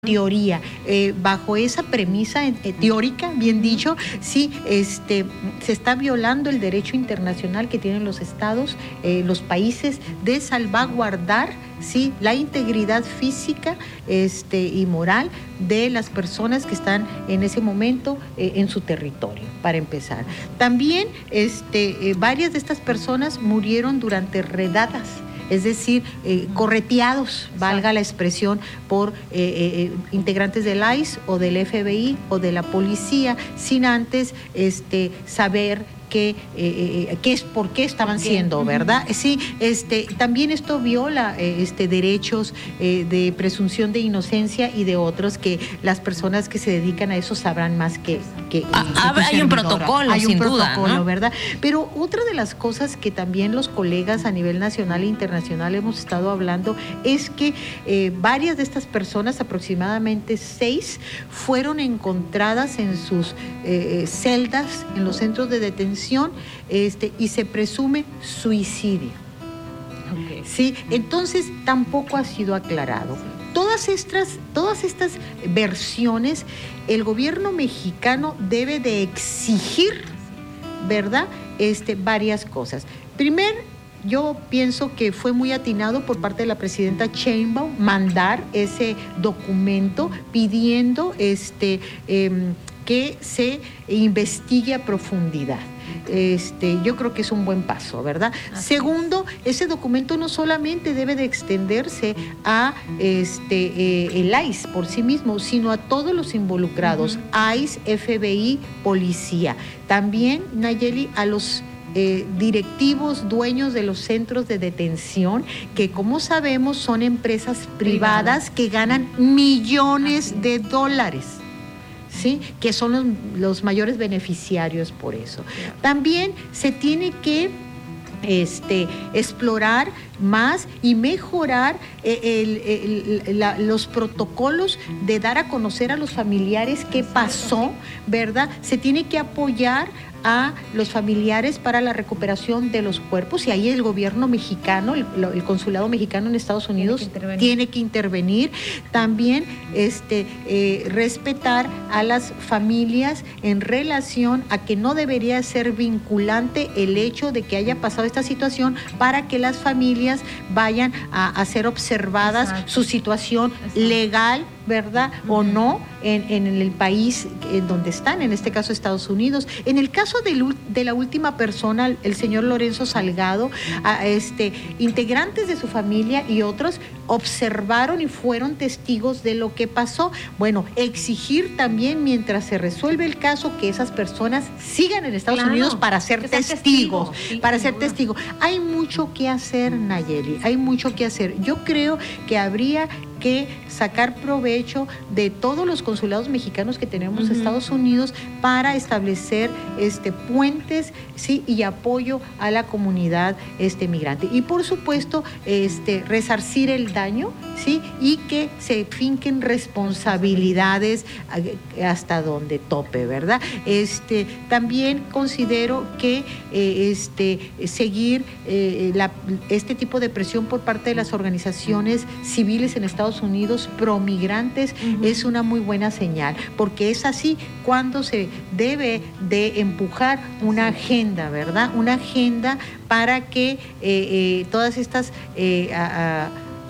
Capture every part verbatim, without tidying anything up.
teoría, eh, bajo esa premisa eh, teórica, bien dicho, sí, este, se está violando el derecho internacional que tienen los estados, eh, los países, de salvaguardar, sí, la integridad física este, y moral de las personas que están en ese momento eh, en su territorio, para empezar. También este, eh, varias de estas personas murieron durante redadas, es decir, eh, correteados, valga la expresión, por eh, eh, integrantes del I C E o del F B I o de la policía, sin antes este, saber que, eh, que es por qué estaban ¿Por qué? siendo, ¿verdad? Uh-huh. Sí, este, también esto viola eh, este, derechos eh, de presunción de inocencia y de otros que las personas que se dedican a eso sabrán más que... que ah, que hay un protocolo, hay sin un duda, protocolo, ¿no? ¿verdad? Pero otra de las cosas que también los colegas a nivel nacional e internacional hemos estado hablando es que eh, varias de estas personas, aproximadamente seis, fueron encontradas en sus eh, celdas, en los centros de detención, Este, y se presume suicidio. Okay. Sí, entonces tampoco ha sido aclarado. Todas estas, todas estas versiones, el gobierno mexicano debe de exigir, ¿verdad? Este, varias cosas. Primero, yo pienso que fue muy atinado por parte de la presidenta Sheinbaum mandar ese documento pidiendo este, eh, que se investigue a profundidad. Este, yo creo que es un buen paso, ¿verdad? Así Segundo, es. ese documento no solamente debe de extenderse a este, eh, el I C E por sí mismo, sino a todos los involucrados, uh-huh. I C E, F B I, policía. También, Nayeli, a los Eh, directivos, dueños de los centros de detención, que como sabemos son empresas privadas que ganan millones de dólares, ¿sí? Que son los, los mayores beneficiarios por eso. También se tiene que Este, explorar más y mejorar el, el, el, la, los protocolos de dar a conocer a los familiares qué pasó, ¿verdad? Se tiene que apoyar a los familiares para la recuperación de los cuerpos, y ahí el gobierno mexicano, el, el consulado mexicano en Estados Unidos tiene que intervenir. Tiene que intervenir. También este, eh, respetar a las familias en relación a que no debería ser vinculante el hecho de que haya pasado esta situación, para que las familias vayan a, a ser observadas. Exacto. Su situación Exacto. legal, ¿verdad? Uh-huh. O no, en, en el país en donde están, en este caso Estados Unidos. En el caso de, de la última persona, el señor Lorenzo Salgado, a, este, integrantes de su familia y otros observaron y fueron testigos de lo que pasó. Bueno, exigir también, mientras se resuelve el caso, que esas personas sigan en Estados claro, Unidos para ser testigos, testigo, sí, para ser testigos. Hay mucho que hacer, Nayeli, hay mucho que hacer. Yo creo que habría que sacar provecho de todos los consulados mexicanos que tenemos en uh-huh. Estados Unidos para establecer este, puentes, sí, y apoyo a la comunidad este, migrante. Y por supuesto, este, resarcir el daño, sí, y que se finquen responsabilidades hasta donde tope, ¿verdad? Este, también considero que eh, este, seguir eh, la, este tipo de presión por parte de las organizaciones civiles en Estados Unidos promigrantes uh-huh. es una muy buena señal, porque es así cuando se debe de empujar una agenda, ¿verdad? Una agenda para que eh, eh, todas estas eh, a, a,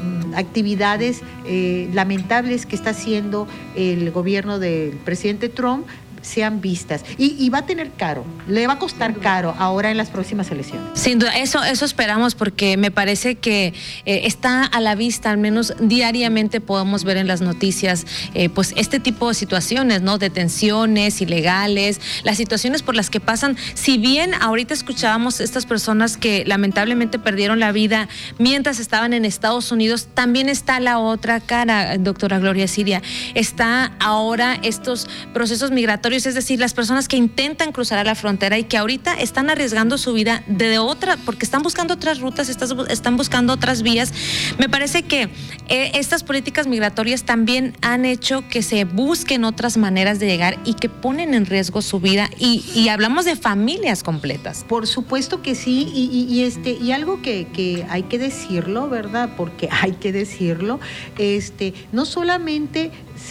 actividades eh, lamentables que está haciendo el gobierno del presidente Trump sean vistas, y, y va a tener caro, le va a costar caro ahora en las próximas elecciones. Sin duda, eso, eso esperamos, porque me parece que eh, está a la vista, al menos diariamente podemos ver en las noticias, eh, pues este tipo de situaciones, ¿no? Detenciones ilegales, las situaciones por las que pasan. Si bien ahorita escuchábamos estas personas que lamentablemente perdieron la vida mientras estaban en Estados Unidos, también está la otra cara, doctora Gloria Siria. Está ahora estos procesos migratorios migratorios, es decir, las personas que intentan cruzar a la frontera y que ahorita están arriesgando su vida de otra, porque están buscando otras rutas, están buscando otras vías. Me parece que eh, estas políticas migratorias también han hecho que se busquen otras maneras de llegar y que ponen en riesgo su vida, y, y hablamos de familias completas. Por supuesto que sí, y, y, y este y algo que, que hay que decirlo, ¿verdad? Porque hay que decirlo, este no solamente